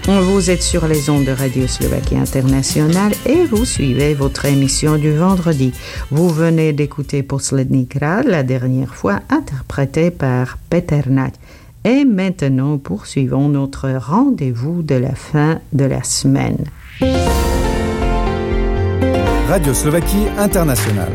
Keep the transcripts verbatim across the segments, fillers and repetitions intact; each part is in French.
Vous êtes sur les ondes de Radio Slovaquie Internationale et vous suivez votre émission du vendredi. Vous venez d'écouter Poslední krát, la dernière fois, interprétée par Peter Nať. Et maintenant, poursuivons notre rendez-vous de la fin de la semaine. Radio Slovaquie Internationale.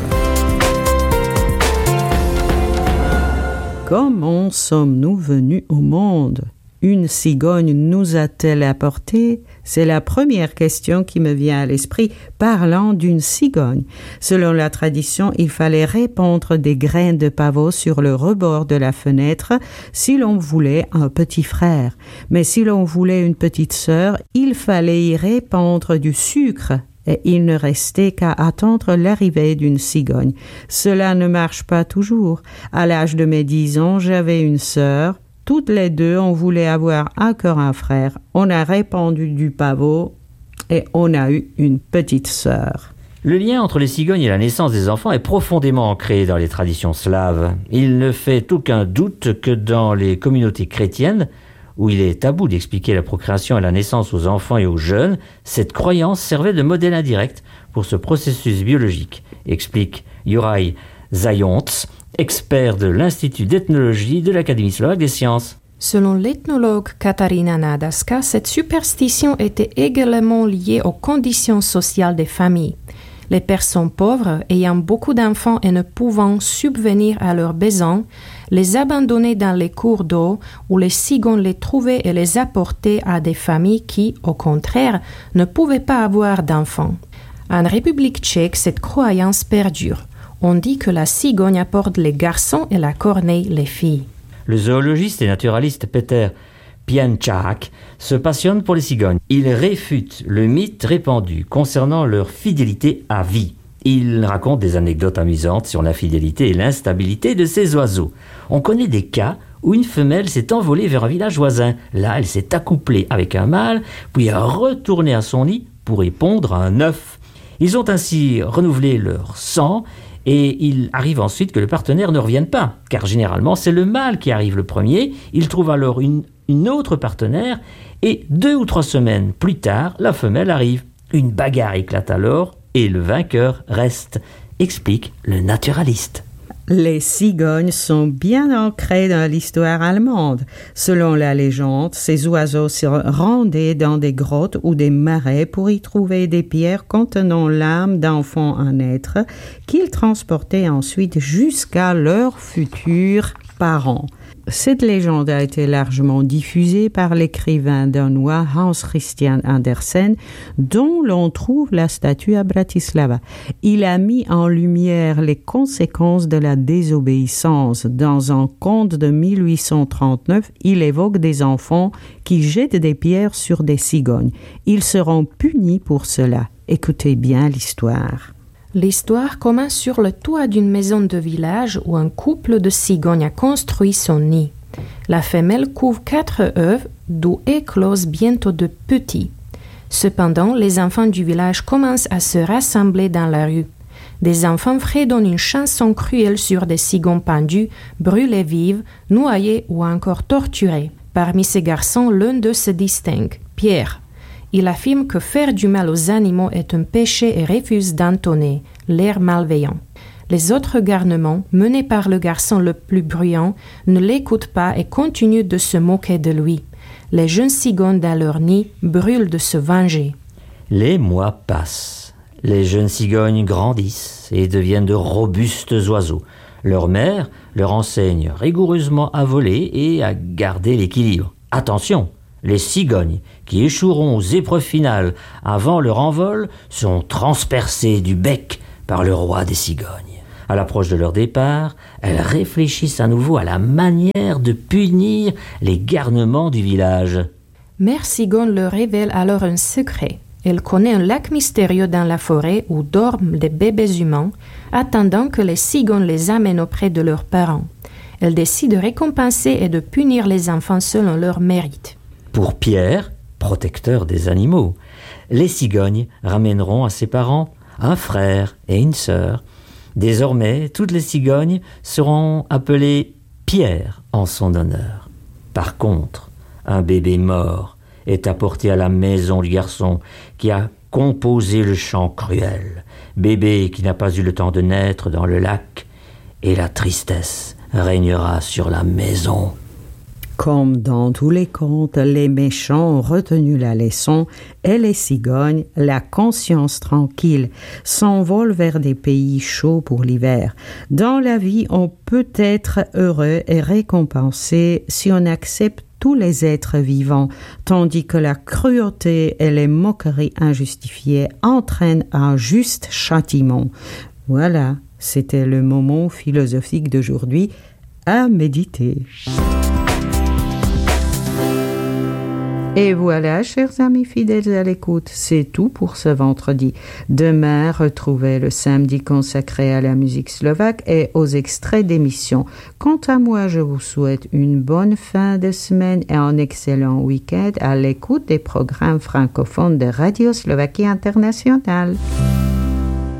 Comment sommes-nous venus au monde ? Une cigogne nous a-t-elle apporté ? C'est la première question qui me vient à l'esprit parlant d'une cigogne. Selon la tradition, il fallait répandre des graines de pavot sur le rebord de la fenêtre si l'on voulait un petit frère. Mais si l'on voulait une petite sœur, il fallait y répandre du sucre. Et il ne restait qu'à attendre l'arrivée d'une cigogne. Cela ne marche pas toujours. À l'âge de mes dix ans, j'avais une sœur. Toutes les deux, on voulait avoir encore un frère. On a répandu du pavot et on a eu une petite sœur. Le lien entre les cigognes et la naissance des enfants est profondément ancré dans les traditions slaves. Il ne fait aucun doute que dans les communautés chrétiennes, où il est tabou d'expliquer la procréation et la naissance aux enfants et aux jeunes, cette croyance servait de modèle indirect pour ce processus biologique, explique Juraj Zając, expert de l'Institut d'ethnologie de l'Académie slovaque des sciences. Selon l'ethnologue Katarína Nádaska, cette superstition était également liée aux conditions sociales des familles. Les personnes pauvres, ayant beaucoup d'enfants et ne pouvant subvenir à leurs besoins, les abandonnaient dans les cours d'eau où les cigognes les trouvaient et les apportaient à des familles qui, au contraire, ne pouvaient pas avoir d'enfants. En République tchèque, cette croyance perdure. On dit que la cigogne apporte les garçons et la corneille les filles. Le zoologiste et naturaliste Peter Piančák se passionne pour les cigognes. Il réfute le mythe répandu concernant leur fidélité à vie. Il raconte des anecdotes amusantes sur l'infidélité et l'instabilité de ces oiseaux. On connaît des cas où une femelle s'est envolée vers un village voisin. Là, elle s'est accouplée avec un mâle, puis a retourné à son nid pour y pondre un œuf. Ils ont ainsi renouvelé leur sang et il arrive ensuite que le partenaire ne revienne pas, car généralement c'est le mâle qui arrive le premier. Il trouve alors une, une autre partenaire et deux ou trois semaines plus tard, la femelle arrive. Une bagarre éclate alors et le vainqueur reste, explique le naturaliste. Les cigognes sont bien ancrées dans l'histoire allemande. Selon la légende, ces oiseaux se rendaient dans des grottes ou des marais pour y trouver des pierres contenant l'âme d'enfants à naître qu'ils transportaient ensuite jusqu'à leurs futurs parents. Cette légende a été largement diffusée par l'écrivain danois Hans Christian Andersen, dont l'on trouve la statue à Bratislava. Il a mis en lumière les conséquences de la désobéissance. Dans un conte de mille huit cent trente-neuf, il évoque des enfants qui jettent des pierres sur des cigognes. Ils seront punis pour cela. Écoutez bien l'histoire. L'histoire commence sur le toit d'une maison de village où un couple de cigognes a construit son nid. La femelle couve quatre œufs, d'où éclosent bientôt de petits. Cependant, les enfants du village commencent à se rassembler dans la rue. Des enfants fredonnent une chanson cruelle sur des cigognes pendues, brûlées vives, noyées ou encore torturées. Parmi ces garçons, l'un d'eux se distingue, Pierre. Il affirme que faire du mal aux animaux est un péché et refuse d'entonner l'air malveillant. Les autres garnements, menés par le garçon le plus bruyant, ne l'écoutent pas et continuent de se moquer de lui. Les jeunes cigognes dans leur nid brûlent de se venger. Les mois passent. Les jeunes cigognes grandissent et deviennent de robustes oiseaux. Leur mère leur enseigne rigoureusement à voler et à garder l'équilibre. Attention! Les cigognes qui échoueront aux épreuves finales avant leur envol seront transpercées du bec par le roi des cigognes. À l'approche de leur départ, elles réfléchissent à nouveau à la manière de punir les garnements du village. Mère Cigogne leur révèle alors un secret. Elle connaît un lac mystérieux dans la forêt où dorment des bébés humains, attendant que les cigognes les amènent auprès de leurs parents. Elle décide de récompenser et de punir les enfants selon leur mérite. Pour Pierre, protecteur des animaux, les cigognes ramèneront à ses parents un frère et une sœur. Désormais, toutes les cigognes seront appelées Pierre en son honneur. Par contre, un bébé mort est apporté à la maison du garçon qui a composé le chant cruel, bébé qui n'a pas eu le temps de naître dans le lac, et la tristesse régnera sur la maison. Comme dans tous les contes, les méchants ont retenu la leçon et les cigognes, la conscience tranquille, s'envolent vers des pays chauds pour l'hiver. Dans la vie, on peut être heureux et récompensé si on accepte tous les êtres vivants, tandis que la cruauté et les moqueries injustifiées entraînent un juste châtiment. Voilà, c'était le moment philosophique d'aujourd'hui à méditer. Et voilà, chers amis fidèles à l'écoute, c'est tout pour ce vendredi. Demain, retrouvez le samedi consacré à la musique slovaque et aux extraits d'émissions. Quant à moi, je vous souhaite une bonne fin de semaine et un excellent week-end à l'écoute des programmes francophones de Radio Slovaquie Internationale.